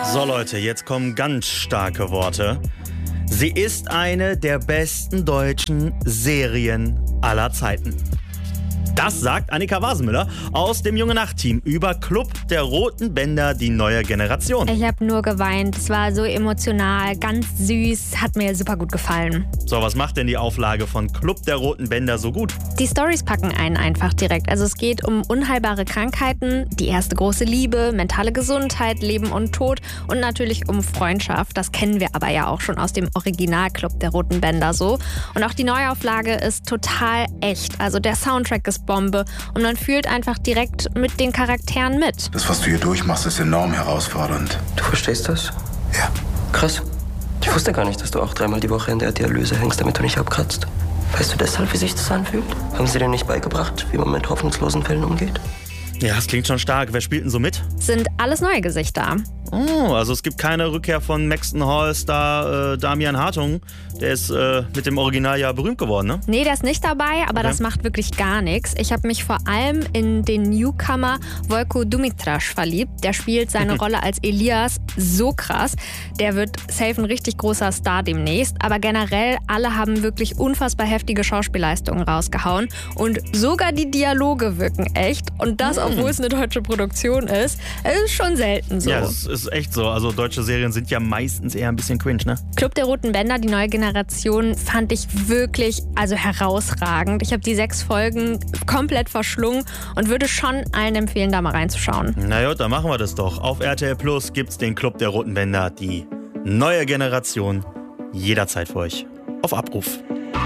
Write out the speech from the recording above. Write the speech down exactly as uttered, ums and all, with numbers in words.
So Leute, jetzt kommen ganz starke Worte. Sie ist eine der besten deutschen Serien aller Zeiten. Das sagt Annika Wasenmüller aus dem Junge-Nacht-Team über Club der Roten Bänder, die neue Generation. Ich habe nur geweint. Es war so emotional, ganz süß, hat mir super gut gefallen. So, was macht denn die Auflage von Club der Roten Bänder so gut? Die Storys packen einen einfach direkt. Also es geht um unheilbare Krankheiten, die erste große Liebe, mentale Gesundheit, Leben und Tod und natürlich um Freundschaft. Das kennen wir aber ja auch schon aus dem Original Club der Roten Bänder so. Und auch die Neuauflage ist total echt. Also der Soundtrack ist Bombe und man fühlt einfach direkt mit den Charakteren mit. Das, was du hier durchmachst, ist enorm herausfordernd. Du verstehst das? Ja. Krass. Ich wusste gar nicht, dass du auch dreimal die Woche in der Dialyse hängst, damit du nicht abkratzt. Weißt du deshalb, wie sich das anfühlt? Haben sie dir nicht beigebracht, wie man mit hoffnungslosen Fällen umgeht? Ja, das klingt schon stark. Wer spielt denn so mit? Sind alles neue Gesichter. Oh, also es gibt keine Rückkehr von Maxton Hall-Star äh, Damian Hartung. Der ist äh, mit dem Original ja berühmt geworden, ne? Nee, der ist nicht dabei, aber Okay. das macht wirklich gar nichts. Ich habe mich vor allem in den Newcomer Vojko Dumitraš verliebt. Der spielt seine Rolle als Elias so krass. Der wird safe ein richtig großer Star demnächst. Aber generell, alle haben wirklich unfassbar heftige Schauspielleistungen rausgehauen. Und sogar die Dialoge wirken echt. Und das, obwohl es eine deutsche Produktion ist. Es ist schon selten so. Ja, das ist echt so. Also deutsche Serien sind ja meistens eher ein bisschen cringe, ne? Club der Roten Bänder, die neue Generation, fand ich wirklich also herausragend. Ich habe die sechs Folgen komplett verschlungen und würde schon allen empfehlen, da mal reinzuschauen. Na gut, dann machen wir das doch. Auf R T L Plus gibt's den Club der Roten Bänder, die neue Generation, jederzeit für euch auf Abruf.